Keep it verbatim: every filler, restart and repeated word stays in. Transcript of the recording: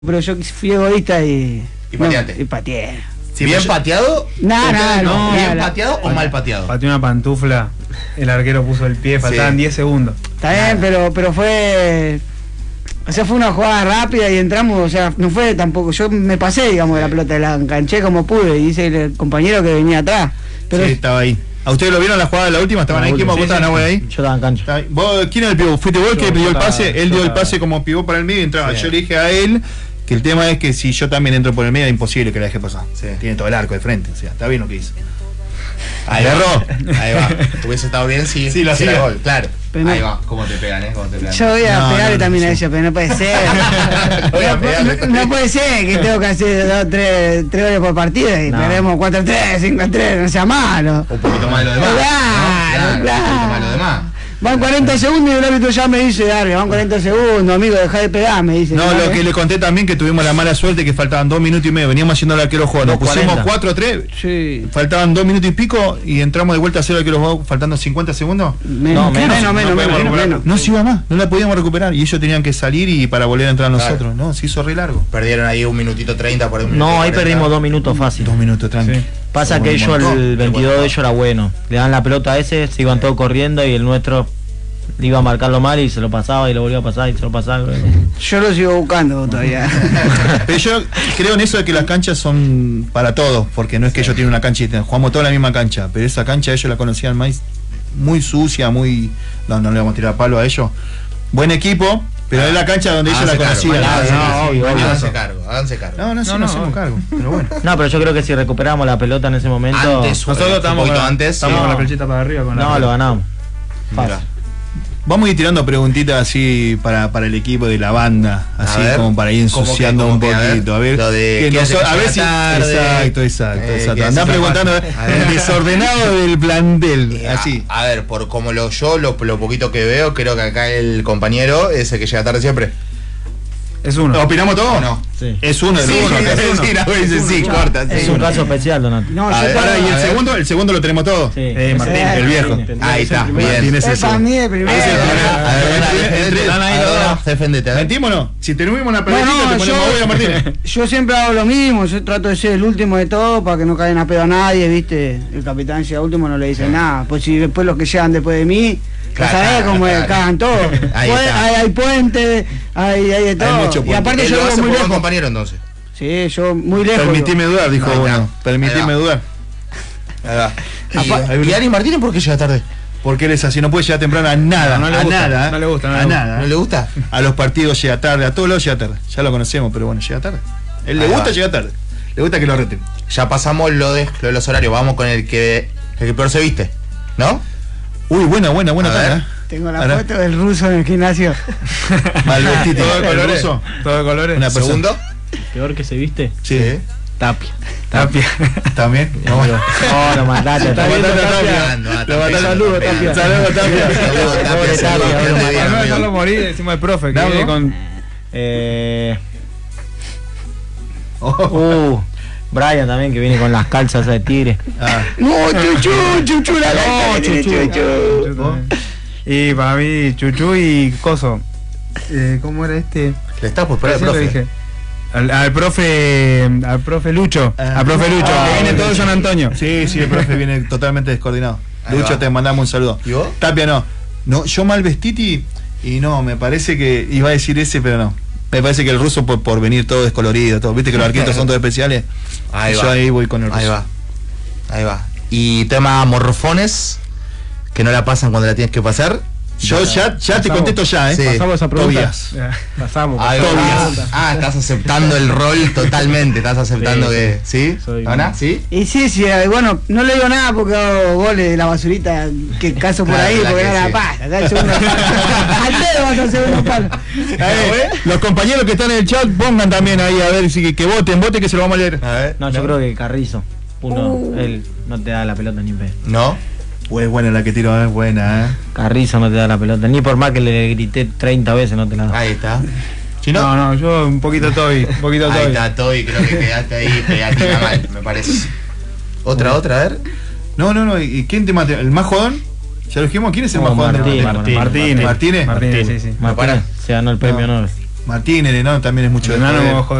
Pero yo fui egoísta y... Y pateaste. No, y pateé. Sí, ¿bien pateado? No, no, no. ¿Bien no, pateado no, o mal pateado? Pateó una pantufla, el arquero puso el pie, faltaban diez segundos. Está bien, pero, pero fue... O sea, fue una jugada rápida y entramos, o sea, no fue tampoco... Yo me pasé, digamos, de la pelota, la enganché como pude y hice el compañero que venía atrás. Pero sí, estaba ahí. ¿A ustedes lo vieron la jugada de la última? ¿Estaban ahí? ¿Quién vos estaban ahí? Yo estaba en cancha. ¿Vos, ¿Quién era el pivot? ¿Fuiste vos el que pidió el pase? Él dio el pase como pivot para el medio y entraba. Sí. Yo le dije a él que el tema es que si yo también entro por el medio es imposible que la deje pasar. Sí. Tiene todo el arco de frente, o sea, está bien lo que hizo. Ahí va. Ahí va. Hubiese estado bien si Sí, lo si hacía. era gol, claro. Pero no- Ahí va. ¿Cómo te pegan, eh? ¿Cómo te pegan? yo voy a No, pegarle no, también no, a sí. ellos, pero no puede ser. Voy a no, pegarle. no- no puede ser que tengo que hacer dos, tres, tres goles por partido y No. perdemos cuatro a tres, cinco a tres, no sea malo. Un poquito más de lo demás. Claro, ¿no? claro. Un poquito más de lo demás. Van cuarenta segundos y el árbitro ya me dice, Darby, van cuarenta segundos, amigo, dejá de pegar, me dice. No, lo que le conté también que tuvimos la mala suerte que faltaban dos minutos y medio. Veníamos haciendo el arquero juego. Nos dos pusimos cuarenta. cuatro a tres. Sí. Faltaban dos minutos y pico y entramos de vuelta a hacer el arquero juego faltando cincuenta segundos. Menos, No, menos, menos, menos, no menos, podemos menos, recuperar. No se iba más, no la podíamos recuperar. Y ellos tenían que salir y para volver a entrar Claro. nosotros. No, se hizo re largo. Perdieron ahí un minutito treinta por un minuto No, ahí cuarenta. perdimos dos minutos fácil. Dos minutos, tranqui. Sí. Pasa Como que un ellos, montón. el veintidós de ellos era bueno. Le dan la pelota a ese, se iban todos corriendo y el nuestro iba a marcarlo mal y se lo pasaba y lo volvía a pasar y se lo pasaba. Yo lo sigo buscando todavía. Pero yo creo en eso de que las canchas son para todos, porque no es que ellos tienen una cancha y ten- jugamos toda la misma cancha, pero esa cancha ellos la conocían más muy sucia, muy... No, no le vamos a tirar palo a ellos. Buen equipo, pero es la cancha donde ellos la Háganse conocían. cargo, Ah, háganse no, cargo, obvio, obvio. Háganse cargo, háganse cargo. No, no, sí, No, no, no, hacemos obvio. cargo, pero bueno. No, pero yo creo que si recuperamos la pelota en ese momento, Antes, Nosotros un estamos, poquito con, antes, estamos sí. con la flechita para arriba. Con la no, lo ganamos. Mirá. Vamos a ir tirando preguntitas así para, para el equipo de la banda, así ver, como para ir ¿cómo que- ensuciando cómo un que? A ver, poquito. A ver, lo de que qué nos- hace que a ver llega si. tarde. Exacto, exacto, Eh, exacto. que Andá hace preguntando falta. A ver. el desordenado del plantel, Eh, así. A, a ver, por como lo yo, lo, lo poquito que veo, creo que acá el compañero es el que llega tarde siempre. Es uno. ¿Opinamos todos? ¿O no? Sí. Es uno, es Sí, uno. sí, es uno. sí, no, dice, sí, corta. Es sí. un caso especial, Donato. No, A yo ver, tengo- pará, y el a ver. segundo, el segundo lo tenemos todos. Sí. Eh, Martín, Eh, El viejo. Ahí está, Martín bien. es es ese. para mí de primero. Es el primero. A ver, Entre- defendete, entre- están ahí a ver, los dos, defendete, a ver. ¿Mentimos o no? Si tenemos una No, pelotita, no, te ponemos yo, hoy a Martínez. yo siempre hago lo mismo, yo trato de ser el último de todo para que no caigan a pedo a nadie, ¿viste? El capitán llega último, no le dice nada. Pues si después los que llegan después de mí, Claro, ya sabés cómo claro. cagan todo. Ahí Puede- está. hay, hay puente, hay, hay de todo. mucho y puente. aparte Él yo lo vivo hace muy por buen lejos. compañero entonces. Sí, yo muy lejos. Permitime dudar, dijo Ahí está. bueno. Ahí Permitime va. dudar. Ahí va. Apa- ¿Y, ¿Y Ari Martínez por qué llega tarde? Porque él es así, no puede llegar temprano a nada, No, no le a gusta, nada, ¿eh? no le gusta, no a le gusta. nada. ¿No le gusta? A los partidos llega tarde, a todos lados llega tarde. Ya lo conocemos, pero bueno, llega tarde. Él le Ahí gusta va. llegar tarde. Le gusta que lo reten. Ya pasamos lo de, lo de los horarios, vamos con el que el que peor se viste, ¿no? Uy, buena, buena, buena A ver. tanda. Tengo la Ahora. foto del ruso en el gimnasio. Mal vestido. Todo de El colores. ruso. Todo de colores. Una persona. Segundo. Peor que se viste, Sí. Tapia. Tapia. También. No, no, lo mataste. Lo Tapia. mataste a Tapia. Tapia. Lo mataste a Saludos, Tapia. Tapia. Saludos, Tapia. Saludos, Tapia, Pobre saludos, Tapia, que lo esté bien, Para no amigo. dejarlo morir, decimos el profe, que Damos. viene con... Eh, Oh. uh, Brian también, que viene con las calzas de tigre. Ah. No, chuchu, chuchu, la No, la- chuchu. chuchu. Yo también. Y para mí, Chuchu y Coso. Eh, ¿Cómo era este? Le está por esperar el Recién lo profe. dije. Al, al profe al profe Lucho, Ah. al profe Lucho, Ah, que viene bueno. todo de San Antonio. Sí, sí, el profe viene totalmente descoordinado. Ahí Lucho, va. te mandamos un saludo. ¿Y vos? Tapia no. No, yo mal vestiti y no, me parece que iba a decir ese, pero no. Me parece que el ruso por, por venir todo descolorido, todo. Viste que los arquitectos son todos especiales. Ahí yo va. ahí voy con el ruso. Ahí va. Ahí va. Y tema morfones, que no la pasan cuando la tienes que pasar. Yo ya, ya te Pasamos. contesto ya, ¿eh? Sí. Pasamos esa pregunta. Tobias. Ya, pasamos. Ahí pasamos. va. Ah, estás aceptando el rol totalmente. Estás aceptando Sí, que. ¿Sí? Soy- ¿Ana? ¿Sí? Y sí, sí, eh, bueno, no le digo nada porque hago goles de la basurita que caso por Claro, ahí la porque que no la sí. pasa. Acá el segundo palo. Al dedo vas al segundo palo. Eh, los compañeros que están en el chat pongan también ahí a ver si que voten, voten que se lo vamos a leer. A ver. No, yo creo que Carrizo. Uno, Uh. él no te da la pelota ni pe. ¿No? Pues buena la que tiro, es buena, ¿eh? Carrizo no te da la pelota, ni por más que le grité treinta veces no te la da. Ahí está. ¿Sí, no? No, no, yo un poquito Toby, un poquito Ahí Toby. está, Toby. Creo que quedaste ahí pegatina mal, me parece. Otra, otra, a ver. No, no, no, ¿y quién te mate? ¿El más jodón? Ya lo dijimos, ¿quién es el No, más jodón? Martín, de- Martín. Martínez. Martínez. Martínez, sí, sí. Martínez Pará. se ganó el premio No. Nobel. Martínez, ¿no? También es mucho El de enano joder. ojo